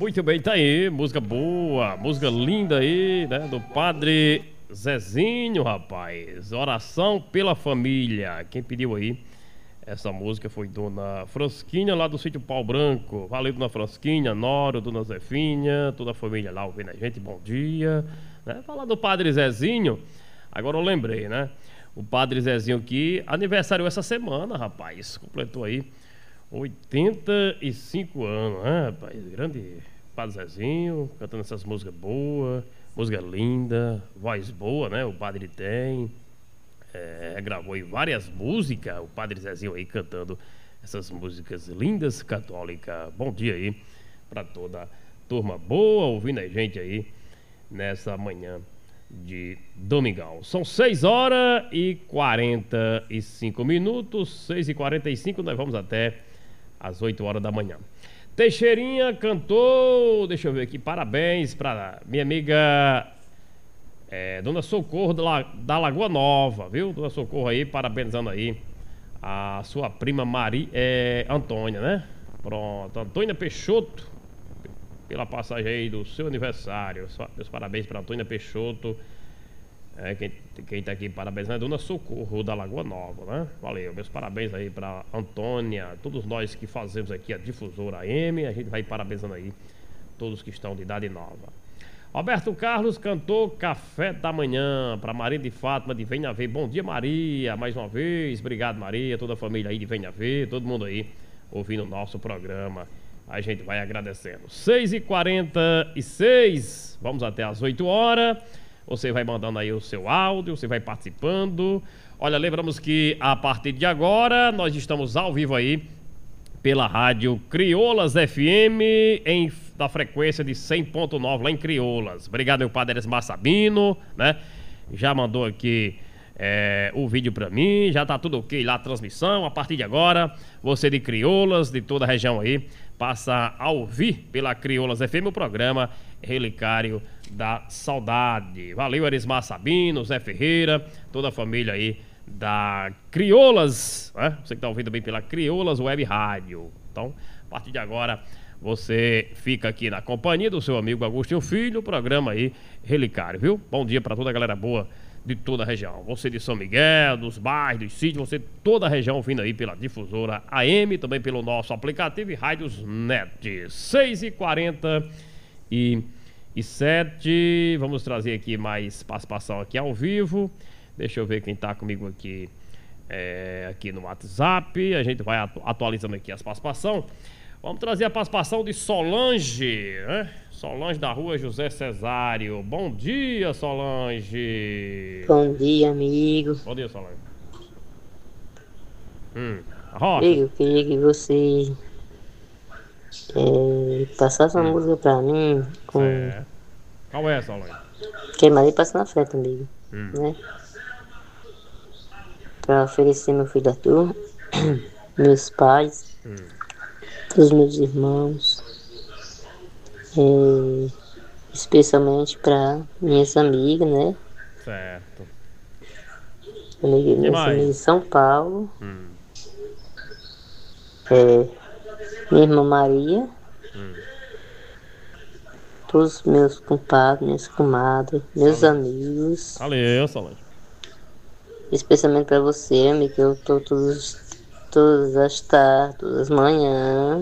Muito bem, tá aí, música boa, música linda aí, né, do Padre Zezinho, rapaz. Oração pela família. Quem pediu aí essa música foi Dona Frosquinha, lá do sítio Pau Branco. Valeu, Dona Frosquinha, Noro, Dona Zefinha, toda a família lá ouvindo a gente, bom dia, né? Falar do Padre Zezinho, agora eu lembrei, né? O Padre Zezinho aqui, aniversário essa semana, rapaz, completou aí 85 anos, né, rapaz? Grande Padre Zezinho, cantando essas músicas boas, música linda, voz boa, né? O padre tem. Gravou aí várias músicas, o Padre Zezinho aí cantando essas músicas lindas católicas. Bom dia aí pra toda a turma boa ouvindo a gente aí nessa manhã de domingão. São 6h45, 6h45, nós vamos até às 8 horas da manhã. Teixeirinha cantou, deixa eu ver aqui, parabéns pra minha amiga Dona Socorro da Lagoa Nova, viu? Dona Socorro aí, parabenizando aí a sua prima Antônia, né? Pronto, Antônia Peixoto, pela passagem aí do seu aniversário. Meus parabéns pra Antônia Peixoto. Quem tá aqui parabéns é Dona Socorro da Lagoa Nova, né? Valeu, meus parabéns aí pra Antônia, todos nós que fazemos aqui a Difusora AM, a gente vai parabenizando aí todos que estão de idade nova. Roberto Carlos cantou Café da Manhã para Maria de Fátima de Venha Ver. Bom dia, Maria, mais uma vez. Obrigado, Maria, toda a família aí de Venha Ver, todo mundo aí ouvindo o nosso programa. A gente vai agradecendo. 6h46, vamos até às 8 horas. Você vai mandando aí o seu áudio, você vai participando. Olha, lembramos que a partir de agora nós estamos ao vivo aí pela rádio Crioulas FM da frequência de 100.9 lá em Crioulas. Obrigado, meu padre Eresmar Sabino, né? Já mandou aqui o vídeo pra mim, já tá tudo ok lá a transmissão. A partir de agora, você de Crioulas, de toda a região aí, passa a ouvir pela Crioulas FM o programa Relicário da Saudade. Valeu, Eresmar Sabino, Zé Ferreira, toda a família aí da Crioulas, né? Você que tá ouvindo bem pela Crioulas Web Rádio. Então, a partir de agora, você fica aqui na companhia do seu amigo Agostinho Filho, o programa aí Relicário, viu? Bom dia pra toda a galera boa de toda a região. Você de São Miguel, dos bairros, dos sítios, você de toda a região ouvindo aí pela Difusora AM, também pelo nosso aplicativo e Rádios Net. 6h47, vamos trazer aqui mais participação aqui ao vivo. Deixa eu ver quem tá comigo aqui, aqui no WhatsApp. A gente vai atualizando aqui as participações. Vamos trazer a participação de Solange, né? Solange da rua José Cesário. Bom dia, Solange. Bom dia, amigo. Bom dia, Solange. Rocha. Amigo, eu queria que você passasse uma música pra mim com... Qual é, Solange? Que Maria passa na frente, amigo. Né? Pra oferecer meu filho Arthur, meus pais, todos meus irmãos, especialmente pra minhas amigas, né? Certo. Minhas amigas de São Paulo, minha irmã Maria, todos meus compadres, minhas comadres, meus amigos. Valeu, Solange. Especialmente pra você, amigo, que eu tô todas as tardes, todas as manhãs.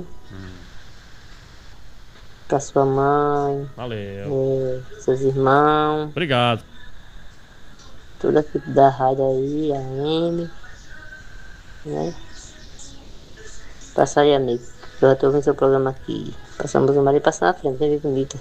Pra sua mãe. Valeu. Seus irmãos. Obrigado. Toda a equipe da rádio aí, a M. Né? Passa aí, amigo. Eu já tô ouvindo seu programa aqui. Passamos a Maria, passa na frente, vem ver bonita.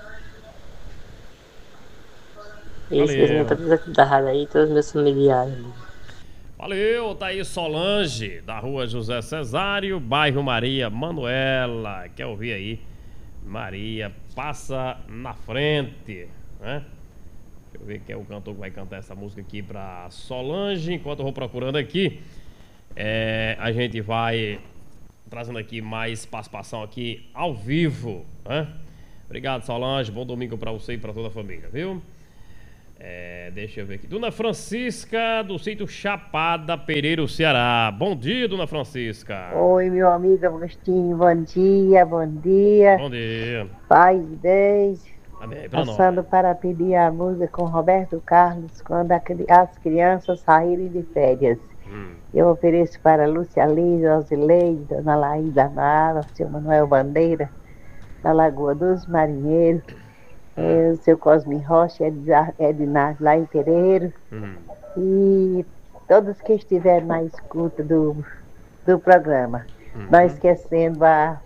E especialmente pra toda a equipe da rádio aí, todos os meus familiares. Valeu, tá aí Solange, da rua José Cesário, bairro Maria Manuela. Quer ouvir aí? Maria, passa na frente, né? Deixa eu ver quem é o cantor que vai cantar essa música aqui pra Solange. Enquanto eu vou procurando aqui, a gente vai trazendo aqui mais participação aqui ao vivo, né? Obrigado, Solange, bom domingo pra você e pra toda a família, viu? Deixa eu ver aqui. Dona Francisca, do sítio Chapada, Pereira, Ceará. Bom dia, Dona Francisca. Oi, meu amigo Agostinho, bom dia, bom dia. Bom dia. Paz e bem. Amém, pra Passando nós. para pedir a música com Roberto Carlos, quando as crianças saírem de férias. Eu ofereço para Lúcia Liz, Osileide, Dona Laída Amaro, seu Manuel Bandeira, na Lagoa dos Marinheiros, o seu Cosme Rocha, Ednar lá em Pereiro, e todos que estiverem na escuta do programa. Não esquecendo a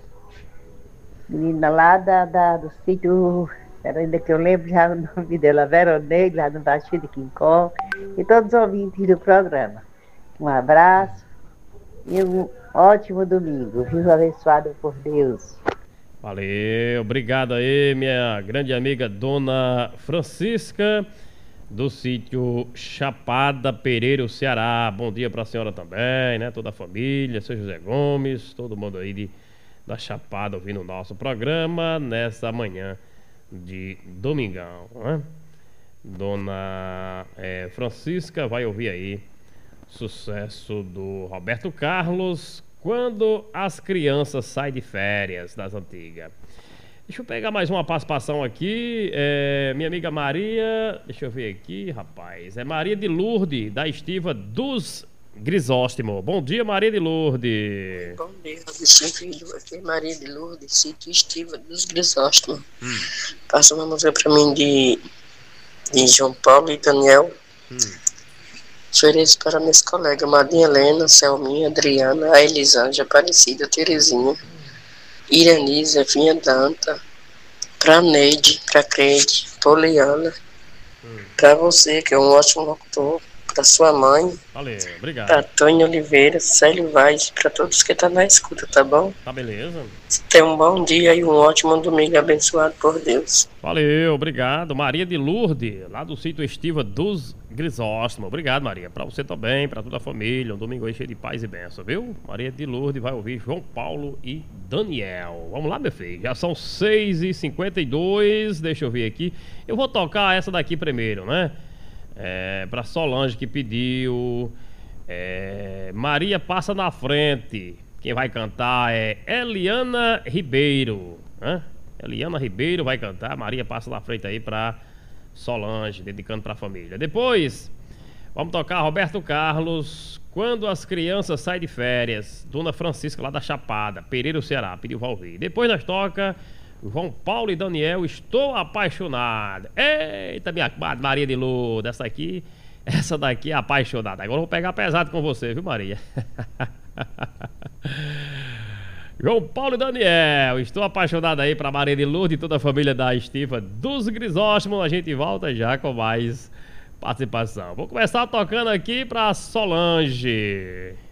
menina lá do sítio, ainda que eu lembro já o nome dela, Veronei, lá no Baixio de Quincó, e todos os ouvintes do programa. Um abraço e um ótimo domingo. Viva abençoado por Deus. Valeu, obrigado aí, minha grande amiga Dona Francisca, do sítio Chapada, Pereira, Ceará. Bom dia pra senhora também, né? Toda a família, seu José Gomes, todo mundo aí da Chapada ouvindo o nosso programa nessa manhã de domingão, né? Dona Francisca vai ouvir aí sucesso do Roberto Carlos, Quando as Crianças Saem de Férias, das antigas. Deixa eu pegar mais uma participação aqui. Minha amiga Maria, deixa eu ver aqui, rapaz. É Maria de Lourdes, da Estiva dos Grisóstomo. Bom dia, Maria de Lourdes. Bom dia, filho. Aqui é Maria de Lourdes, sítio Estiva dos Grisóstomo. Passa uma música pra mim de João Paulo e Daniel. Ofereço para minhas colegas Madinha Helena, Selminha, Adriana, a Elisângela, Aparecida, Terezinha, Irani, Zefinha Danta, pra Neide, pra Crede, Poliana, pra você, que é um ótimo locutor, pra sua mãe, Valeu, obrigado. pra Tônia Oliveira, Célio Vaz, pra todos que estão na escuta, tá bom? Tá beleza. Tenha um bom dia e um ótimo domingo abençoado por Deus. Valeu, obrigado. Maria de Lourdes, lá do sítio Estiva dos Grisóstomo. Obrigado, Maria. Pra você também, pra toda a família. Um domingo aí cheio de paz e bênção, viu? Maria de Lourdes vai ouvir João Paulo e Daniel. Vamos lá, meu filho. Já são 6h52. Deixa eu ver aqui. Eu vou tocar essa daqui primeiro, né? Pra Solange que pediu. Maria Passa na Frente. Quem vai cantar é Eliana Ribeiro, né? Eliana Ribeiro vai cantar. Maria Passa na Frente aí pra Solange, dedicando pra família. Depois, vamos tocar Roberto Carlos, Quando as Crianças Saem de Férias. Dona Francisca lá da Chapada, Pereira, Ceará, pediu pra ouvir. Depois nós toca João Paulo e Daniel, Estou Apaixonado. Eita, minha Maria de Lourdes, essa daqui é apaixonada. Agora eu vou pegar pesado com você, viu, Maria? João Paulo e Daniel, Estou Apaixonado aí pra Maria de Lourdes e toda a família da Estiva dos Grisóstomo. A gente volta já com mais participação. Vou começar tocando aqui pra Solange.